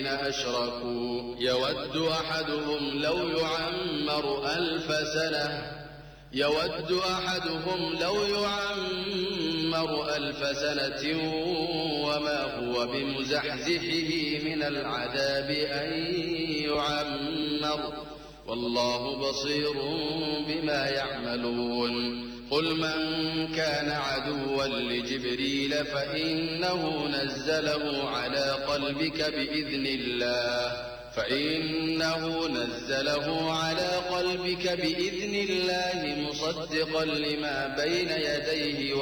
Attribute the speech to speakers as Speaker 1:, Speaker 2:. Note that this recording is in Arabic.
Speaker 1: أشركوا يود أحدهم لو يعمر 1000 سنة وما هو بمزحزحه من العذاب أن يعمر والله بصير بما يعملون قل من كان عدوا لجبريل فإنه نزله على قلبك بإذن الله مصدقا لما بين يديه